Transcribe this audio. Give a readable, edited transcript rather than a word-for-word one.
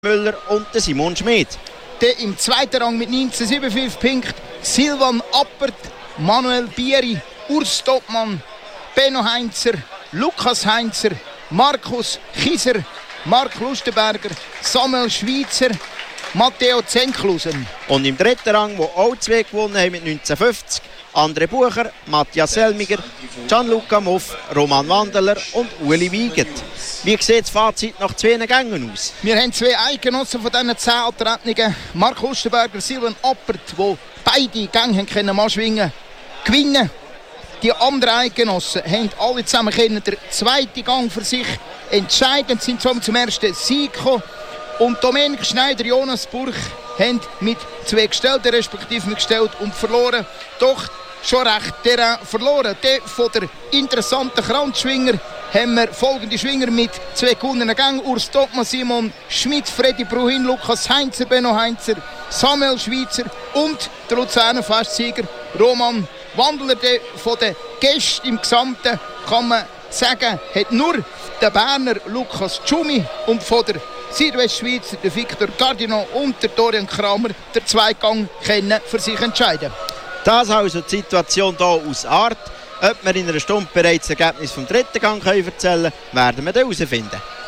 Müller und Simon Schmid. Im zweiten Rang mit 19,75 Punkten Silvan Appert, Manuel Bieri, Urs Topmann, Benno Heinzer, Lukas Heinzer, Markus Kieser, Mark Lustenberger, Samuel Schweitzer, Matteo Zenklusen. Und im dritten Rang, wo auch zwei gewonnen haben mit 1950, André Bucher, Matthias Selmiger, Gianluca Muff, Roman Wandeler und Uli Wiegert. Wie sieht das Fazit nach 2 Gängen aus? Wir haben 2 Eidgenossen von diesen 10 Alternativen. Mark Lustenberger, Silvan Appert, die beide Gänge können anschwingen, gewinnen. Die anderen Eidgenossen haben alle zusammen den zweiten Gang für sich entscheidend, sind somit zum ersten Sieg gekommen. Und Dominik Schneider, Jonas Burch haben mit 2 gestellten, respektive gestellt und verloren. Doch schon recht Terrain verloren. Der von der interessanten Kranzschwinger haben wir folgende Schwinger mit 2 gewonnenen Gängen. Urs Topmann, Simon Schmid, Freddy Bruhin, Lukas Heinzer, Benno Heinzer, Samuel Schweitzer und der Luzerner Festsieger Roman Wandeler. Der von den Gästen im Gesamten, kann man sagen, hat nur der Berner Lukas Tschumi und von der Südwestschweizer der Victor Gardino und der Dorian Kramer der Zweigang können für sich entscheiden. Das ist also die Situation hier aus Art. Ob wir in einer Stunde bereits das Ergebnis vom dritten Gang erzählen können, werden wir dann herausfinden.